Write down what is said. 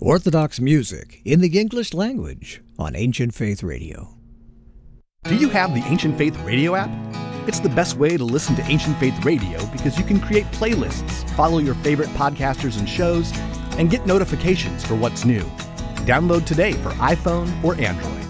Orthodox music in the English language on Ancient Faith Radio. Do you have the Ancient Faith Radio app? It's the best way to listen to Ancient Faith Radio because you can create playlists, follow your favorite podcasters and shows, and get notifications for what's new. Download today for iPhone or Android.